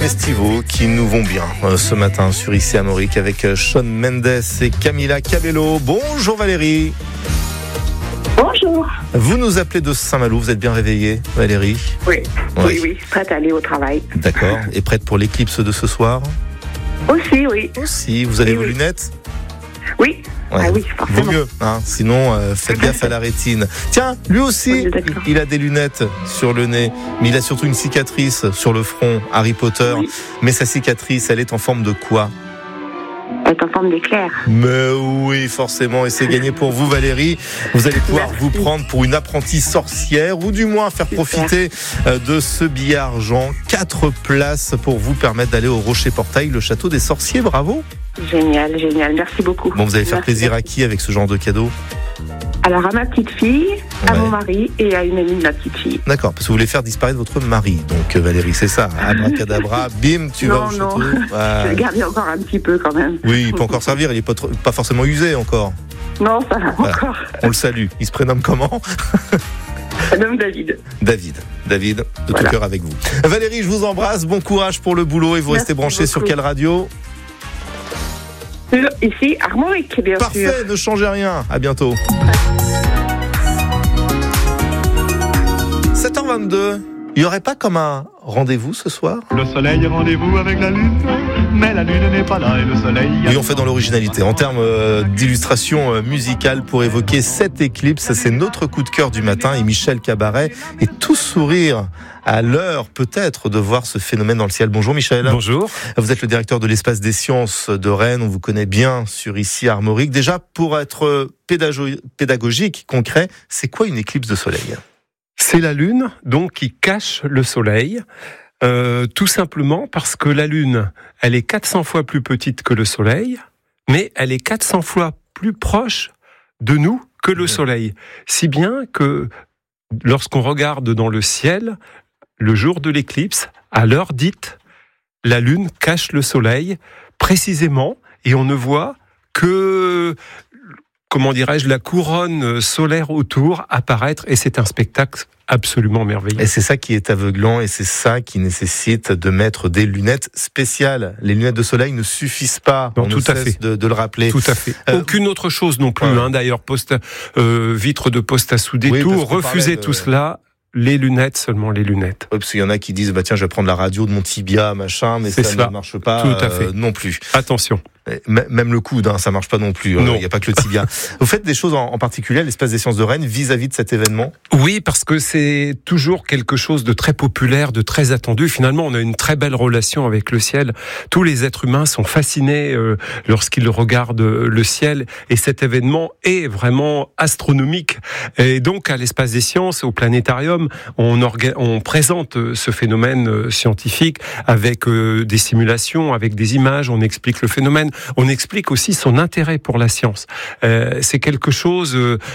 Festivals qui nous vont bien ce matin sur ICI Armorique avec Shawn Mendes et Camila Cabello. Bonjour Valérie. Bonjour. Vous nous appelez de Saint-Malo, vous êtes bien réveillée Valérie? Oui, prête à aller au travail. D'accord, et prête pour l'éclipse de ce soir? Aussi, oui. Aussi, vous avez vos lunettes? Oui. Ouais. Ah oui, forcément. Vaut mieux, sinon faites gaffe à la rétine. Tiens, lui aussi, il a des lunettes sur le nez, mais il a surtout une cicatrice sur le front, Harry Potter. Oui. Mais sa cicatrice, elle est en forme de quoi? Elle est en forme d'éclair. Mais oui, forcément, et c'est gagné pour vous Valérie. Vous allez pouvoir vous prendre pour une apprentie sorcière, ou du moins faire profiter de ce billet argent. 4 places pour vous permettre d'aller au Rocher Portail, le château des sorciers. Bravo. Génial, merci beaucoup. Bon, vous allez faire plaisir à qui avec ce genre de cadeau? Alors à ma petite fille, à mon mari et à une amie de ma petite fille. D'accord, parce que vous voulez faire disparaître votre mari, donc Valérie, c'est ça. Abracadabra, bim, tu vas au château. Non, je vais le garder encore un petit peu quand même. Oui, il peut encore servir, il n'est pas forcément usé encore. Non, ça va encore. On le salue. Il se prénomme comment? Prénomme David. David, de tout cœur avec vous. Valérie, je vous embrasse, bon courage pour le boulot et vous restez branchés sur quelle radio? Ici, Armorique, bien sûr. Parfait, ne changez rien. À bientôt. 7h22. Il n'y aurait pas comme un rendez-vous ce soir? Le soleil est rendez-vous avec la lune, mais la lune n'est pas là et le soleil... Oui, on fait dans l'originalité. En termes d'illustration musicale pour évoquer cette éclipse, c'est notre coup de cœur du matin et Michel Cabaret est tout sourire à l'heure peut-être de voir ce phénomène dans le ciel. Bonjour Michel. Bonjour. Vous êtes le directeur de l'Espace des Sciences de Rennes, on vous connaît bien sur ICI Armorique. Déjà, pour être pédagogique, concret, c'est quoi une éclipse de soleil? C'est la Lune, donc, qui cache le Soleil, tout simplement parce que la Lune, elle est 400 fois plus petite que le Soleil, mais elle est 400 fois plus proche de nous que le Soleil. Si bien que lorsqu'on regarde dans le ciel, le jour de l'éclipse, à l'heure dite, la Lune cache le Soleil précisément, et on ne voit que... la couronne solaire autour apparaître, et c'est un spectacle absolument merveilleux. Et c'est ça qui est aveuglant, et c'est ça qui nécessite de mettre des lunettes spéciales. Les lunettes de soleil ne suffisent pas. Non, on tout à fait de le rappeler. Tout à fait. Aucune autre chose non plus. D'ailleurs, vitre de poste à souder, tout. Refusez tout cela. Les lunettes, seulement les lunettes. Oui, parce qu'il y en a qui disent, tiens, je vais prendre la radio de mon tibia, machin, mais ça ne marche pas. Tout à fait. Non plus. Attention. Même le coude, ça marche pas non plus. Il n'y a pas que le tibia. Vous faites des choses en particulier à l'Espace des Sciences de Rennes vis-à-vis de cet événement? Oui, parce que c'est toujours quelque chose de très populaire, de très attendu. Finalement, on a une très belle relation avec le ciel. Tous les êtres humains sont fascinés lorsqu'ils regardent le ciel, et cet événement est vraiment astronomique. Et donc, à l'Espace des Sciences, au planétarium, on présente ce phénomène scientifique avec des simulations, avec des images, on explique le phénomène. On explique aussi son intérêt pour la science. C'est quelque chose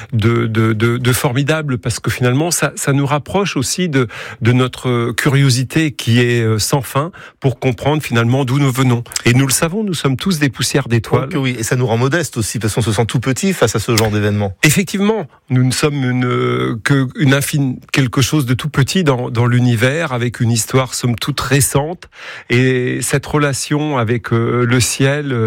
de formidable, parce que finalement, ça nous rapproche aussi de notre curiosité qui est sans fin, pour comprendre finalement d'où nous venons. Et nous le savons, nous sommes tous des poussières d'étoiles. Oui, et ça nous rend modestes aussi, parce qu'on se sent tout petit face à ce genre d'événement. Effectivement, nous ne sommes quelque chose de tout petit dans l'univers, avec une histoire somme toute récente, et cette relation avec le ciel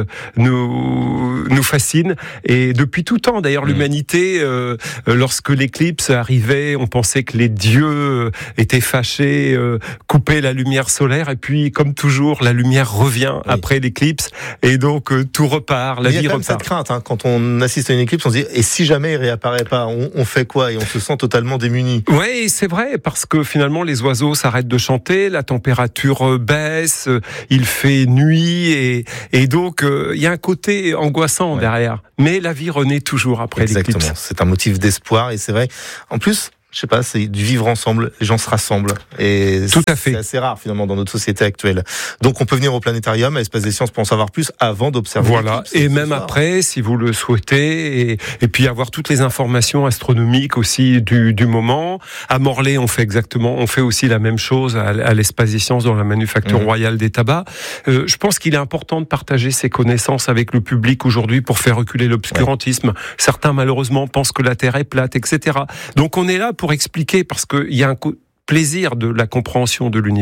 nous fascine, et depuis tout temps d'ailleurs l'humanité, lorsque l'éclipse arrivait, on pensait que les dieux étaient fâchés, coupaient la lumière solaire, et puis comme toujours la lumière revient après l'éclipse, et donc tout repart, la vie repart. Il y a quand même cette crainte, quand on assiste à une éclipse, on se dit, et si jamais il réapparaît pas, on fait quoi? Et on se sent totalement démuni. Oui, c'est vrai, parce que finalement les oiseaux s'arrêtent de chanter, la température baisse, il fait nuit, et donc il y a un côté angoissant derrière. Mais la vie renaît toujours après l'éclipse. Exactement, c'est un motif d'espoir, et c'est vrai. En plus, je sais pas, c'est du vivre ensemble, les gens se rassemblent, et tout à fait. C'est assez rare finalement dans notre société actuelle. Donc on peut venir au planétarium, à l'Espace des Sciences, pour en savoir plus avant d'observer. Voilà, et même après, si vous le souhaitez, et puis avoir toutes les informations astronomiques aussi du moment. À Morlaix, on fait aussi la même chose à l'Espace des Sciences, dans la Manufacture Royale des Tabacs. Je pense qu'il est important de partager ces connaissances avec le public aujourd'hui pour faire reculer l'obscurantisme. Certains malheureusement pensent que la Terre est plate, etc. Donc on est là pour expliquer, parce qu'il y a un plaisir de la compréhension de l'univers.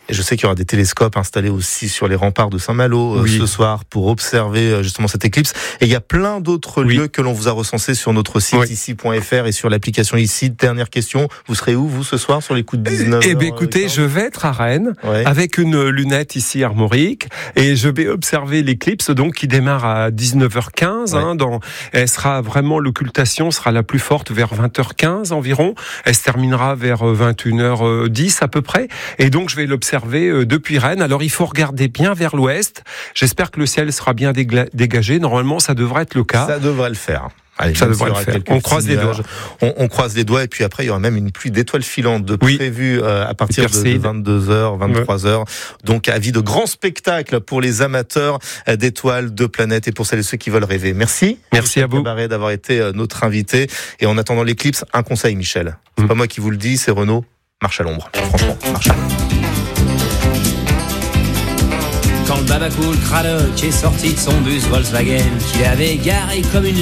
Et je sais qu'il y aura des télescopes installés aussi sur les remparts de Saint-Malo ce soir pour observer justement cette éclipse. Et il y a plein d'autres lieux que l'on vous a recensés sur notre site ici.fr et sur l'application ici. Dernière question, vous serez où vous ce soir sur les coups de 19h? Eh bien écoutez, je vais être à Rennes avec une lunette ici armorique et je vais observer l'éclipse donc qui démarre à 19h15. Elle sera vraiment, l'occultation sera la plus forte vers 20h15 environ. Elle se terminera vers 21h10 à peu près. Et donc je vais l'observer depuis Rennes. Alors il faut regarder bien vers l'ouest. J'espère que le ciel sera bien dégagé. Normalement ça devrait être le cas. Ça devrait le faire. Allez, ça devrait le faire. On croise les doigts. On croise les doigts et puis après il y aura même une pluie d'étoiles filantes prévue à partir de 22h, 23h. Donc avis de grand spectacle pour les amateurs d'étoiles, de planètes et pour celles et ceux qui veulent rêver. Merci à vous Cabaret d'avoir été notre invité. Et en attendant l'éclipse, un conseil Michel. C'est pas moi qui vous le dis, c'est Renaud. Marche à l'ombre. Franchement, marche à l'ombre. Quand le Babacool Cradock est sorti de son bus Volkswagen, qu'il avait garé comme une